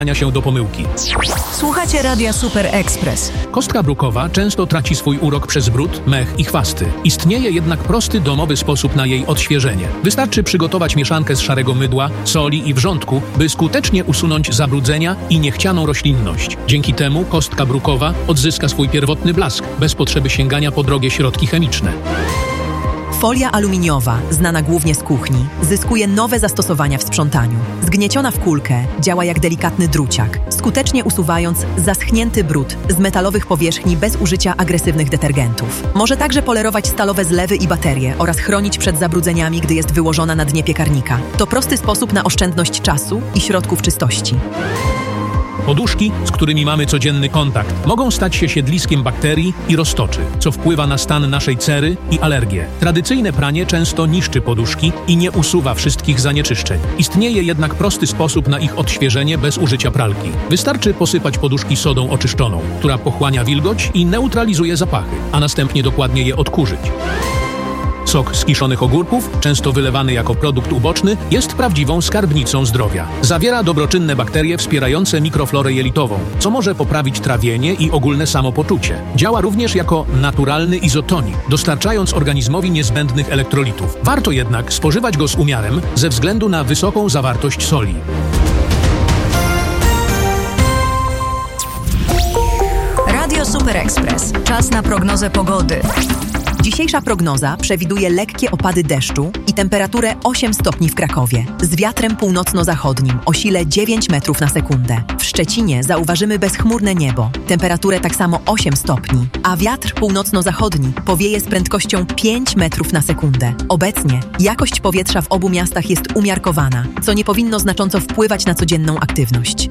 się do pomyłki. Słuchacie Radia Super Express. Kostka brukowa często traci swój urok przez brud, mech i chwasty. Istnieje jednak prosty, domowy sposób na jej odświeżenie. Wystarczy przygotować mieszankę z szarego mydła, soli i wrzątku, by skutecznie usunąć zabrudzenia i niechcianą roślinność. Dzięki temu kostka brukowa odzyska swój pierwotny blask, bez potrzeby sięgania po drogie środki chemiczne. Folia aluminiowa, znana głównie z kuchni, zyskuje nowe zastosowania w sprzątaniu. Zgnieciona w kulkę działa jak delikatny druciak, skutecznie usuwając zaschnięty brud z metalowych powierzchni bez użycia agresywnych detergentów. Może także polerować stalowe zlewy i baterie oraz chronić przed zabrudzeniami, gdy jest wyłożona na dnie piekarnika. To prosty sposób na oszczędność czasu i środków czystości. Poduszki, z którymi mamy codzienny kontakt, mogą stać się siedliskiem bakterii i roztoczy, co wpływa na stan naszej cery i alergie. Tradycyjne pranie często niszczy poduszki i nie usuwa wszystkich zanieczyszczeń. Istnieje jednak prosty sposób na ich odświeżenie bez użycia pralki. Wystarczy posypać poduszki sodą oczyszczoną, która pochłania wilgoć i neutralizuje zapachy, a następnie dokładnie je odkurzyć. Sok z kiszonych ogórków, często wylewany jako produkt uboczny, jest prawdziwą skarbnicą zdrowia. Zawiera dobroczynne bakterie wspierające mikroflorę jelitową, co może poprawić trawienie i ogólne samopoczucie. Działa również jako naturalny izotonik, dostarczając organizmowi niezbędnych elektrolitów. Warto jednak spożywać go z umiarem ze względu na wysoką zawartość soli. Radio Super Express. Czas na prognozę pogody. Dzisiejsza prognoza przewiduje lekkie opady deszczu i temperaturę 8 stopni w Krakowie, z wiatrem północno-zachodnim o sile 9 metrów na sekundę. W Szczecinie zauważymy bezchmurne niebo, temperaturę tak samo 8 stopni, a wiatr północno-zachodni powieje z prędkością 5 metrów na sekundę. Obecnie jakość powietrza w obu miastach jest umiarkowana, co nie powinno znacząco wpływać na codzienną aktywność.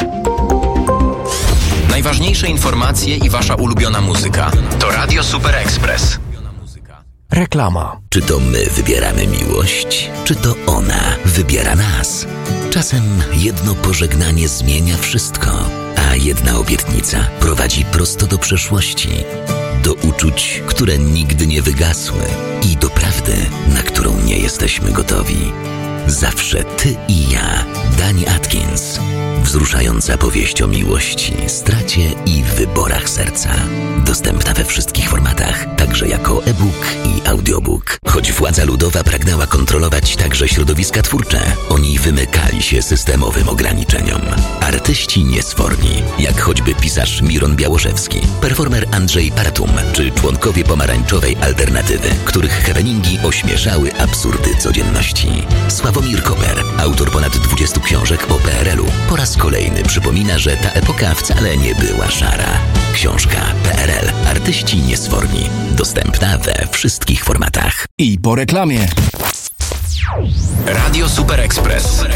Najważniejsze informacje i wasza ulubiona muzyka to Radio Super Express. Reklama. Czy to my wybieramy miłość, czy to ona wybiera nas? Czasem jedno pożegnanie zmienia wszystko, a jedna obietnica prowadzi prosto do przeszłości, do uczuć, które nigdy nie wygasły i do prawdy, na którą nie jesteśmy gotowi. Zawsze ty i ja. Dani Atkins. Wzruszająca powieść o miłości, stracie i wyborach serca. Dostępna we wszystkich formatach, także jako e-book i audiobook. Choć władza ludowa pragnęła kontrolować także środowiska twórcze, oni wymykali się systemowym ograniczeniom. Artyści niesforni, jak choćby pisarz Miron Białoszewski, performer Andrzej Paratum, czy członkowie pomarańczowej alternatywy, których happeningi ośmieszały absurdy codzienności. Sławomir Koper, autor ponad 20 książek o PRL-u, po raz kolejny przypomina, że ta epoka wcale nie była szara. Książka PRL. Artyści niesforni. Dostępna we wszystkich formatach. I po reklamie. Radio Super Express.